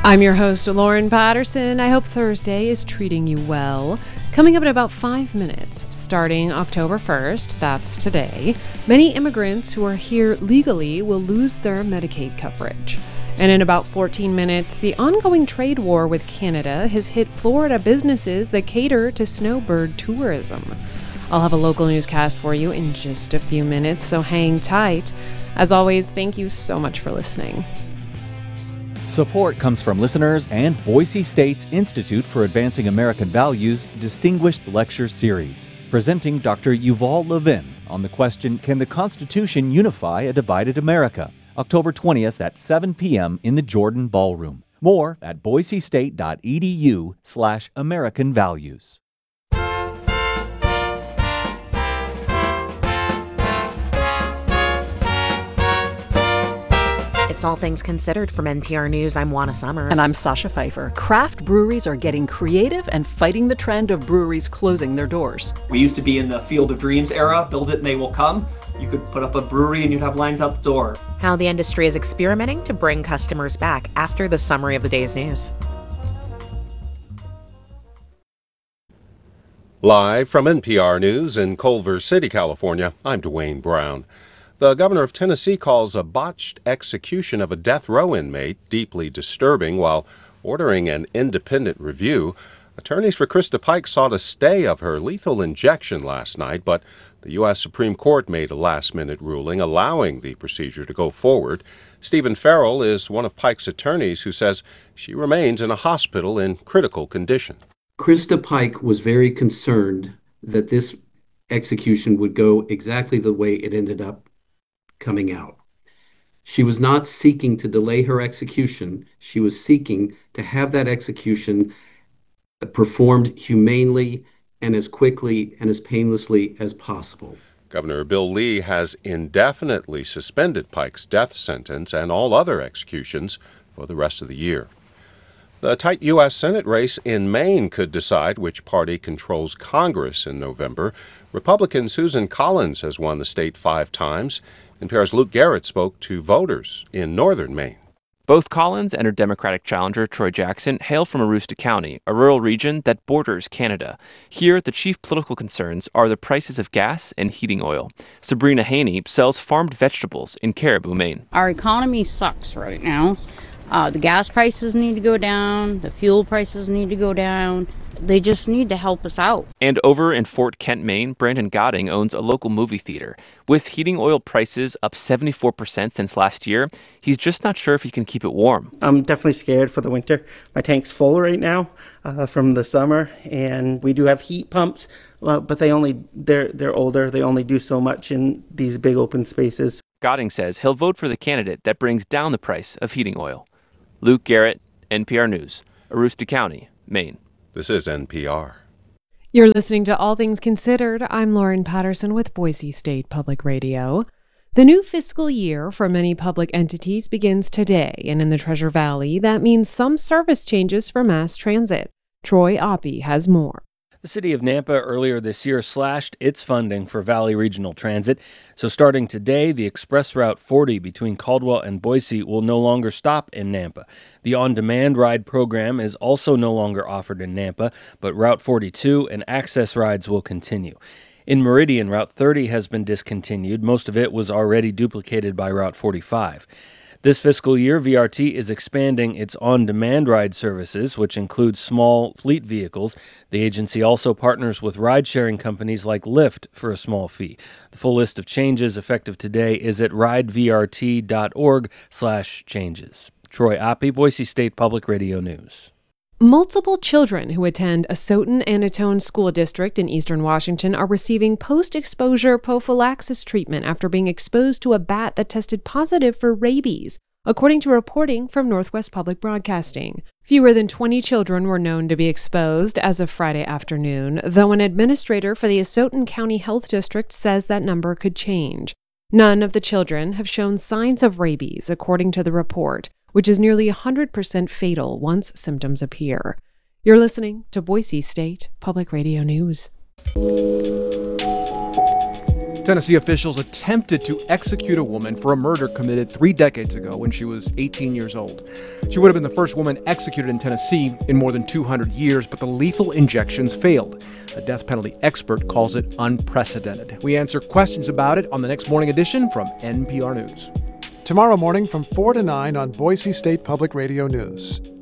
I'm your host, Lauren Patterson. I hope Thursday is treating you well. Coming up in about 5 minutes, starting October 1st, that's today, many immigrants who are here legally will lose their Medicaid coverage. And in about 14 minutes, the ongoing trade war with Canada has hit Florida businesses that cater to snowbird tourism. I'll have a local newscast for you in just a few minutes, so hang tight. As always, thank you so much for listening. Support comes from listeners and Boise State's Institute for Advancing American Values Distinguished Lecture Series, presenting Dr. Yuval Levin on the question, Can the Constitution Unify a Divided America? October 20th at 7 p.m. in the Jordan Ballroom. More at boisestate.edu/American Values. It's All Things Considered from NPR News. I'm Juana Summers. And I'm Sasha Pfeiffer. Craft breweries are getting creative and fighting the trend of breweries closing their doors. We used to be in the Field of Dreams era, build it and they will come. You could put up a brewery and you'd have lines out the door. How the industry is experimenting to bring customers back after the summary of the day's news. Live from NPR News in Culver City, California, I'm Dwayne Brown. The governor of Tennessee calls a botched execution of a death row inmate deeply disturbing while ordering an independent review. Attorneys for Krista Pike sought a stay of her lethal injection last night, but the U.S. Supreme Court made a last-minute ruling allowing the procedure to go forward. Stephen Farrell is one of Pike's attorneys who says she remains in a hospital in critical condition. Krista Pike was very concerned that this execution would go exactly the way it ended up coming out. She was not seeking to delay her execution. She was seeking to have that execution performed humanely and as quickly and as painlessly as possible. Governor Bill Lee has indefinitely suspended Pike's death sentence and all other executions for the rest of the year. The tight U.S. Senate race in Maine could decide which party controls Congress in November. Republican Susan Collins has won the state 5 times. NPR's Luke Garrett spoke to voters in northern Maine. Both Collins and her Democratic challenger, Troy Jackson, hail from Aroostook County, a rural region that borders Canada. Here, the chief political concerns are the prices of gas and heating oil. Sabrina Haney sells farmed vegetables in Caribou, Maine. Our economy sucks right now. The gas prices need to go down. The fuel prices need to go down. They just need to help us out. And over in Fort Kent, Maine, Brandon Godding owns a local movie theater. With heating oil prices up 74% since last year, he's just not sure if he can keep it warm. I'm definitely scared for the winter. My tank's full right now from the summer, and we do have heat pumps, but they're older. They only do so much in these big open spaces. Godding says he'll vote for the candidate that brings down the price of heating oil. Luke Garrett, NPR News, Aroostook County, Maine. This is NPR. You're listening to All Things Considered. I'm Lauren Patterson with Boise State Public Radio. The new fiscal year for many public entities begins today, and in the Treasure Valley, that means some service changes for mass transit. Troy Oppie has more. The city of Nampa earlier this year slashed its funding for Valley Regional Transit. So starting today, the Express Route 40 between Caldwell and Boise will no longer stop in Nampa. The on-demand ride program is also no longer offered in Nampa, but Route 42 and access rides will continue. In Meridian, Route 30 has been discontinued. Most of it was already duplicated by Route 45. This fiscal year, VRT is expanding its on-demand ride services, which includes small fleet vehicles. The agency also partners with ride-sharing companies like Lyft for a small fee. The full list of changes effective today is at ridevrt.org/changes. Troy Oppie, Boise State Public Radio News. Multiple children who attend Asotin-Anatone School District in eastern Washington are receiving post-exposure prophylaxis treatment after being exposed to a bat that tested positive for rabies, according to reporting from Northwest Public Broadcasting. Fewer than 20 children were known to be exposed as of Friday afternoon, though an administrator for the Asotin County Health District says that number could change. None of the children have shown signs of rabies, according to the report, which is nearly 100% fatal once symptoms appear. You're listening to Boise State Public Radio News. Tennessee officials attempted to execute a woman for a murder committed 3 decades ago when she was 18 years old. She would have been the first woman executed in Tennessee in more than 200 years, but the lethal injections failed. A death penalty expert calls it unprecedented. We answer questions about it on the next morning edition from NPR News. Tomorrow morning from 4 to 9 on Boise State Public Radio News.